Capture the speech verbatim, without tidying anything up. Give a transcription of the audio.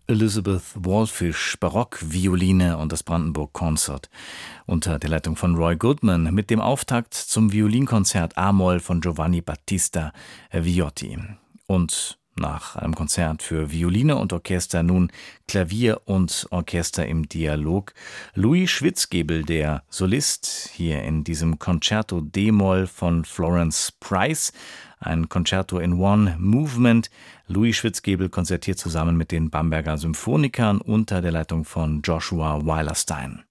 Elizabeth Wallfisch, Barockvioline und das Brandenburg Concert unter der Leitung von Roy Goodman mit dem Auftakt zum Violinkonzert A-Moll von Giovanni Battista Viotti. Und nach einem Konzert für Violine und Orchester nun Klavier und Orchester im Dialog. Louis Schwitzgebel, der Solist, hier in diesem Concerto D-Moll von Florence Price, ein Concerto in One Movement. Louis Schwitzgebel konzertiert zusammen mit den Bamberger Symphonikern unter der Leitung von Joshua Weilerstein.